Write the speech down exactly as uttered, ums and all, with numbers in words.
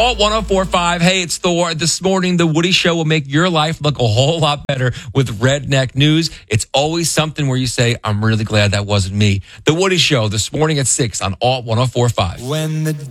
Alt one oh four point five. Hey, it's Thor. This morning, The Woody Show will make your life look a whole lot better with Redneck News. It's always something where you say, I'm really glad that wasn't me. The Woody Show this morning at six on Alt one oh four point five. When the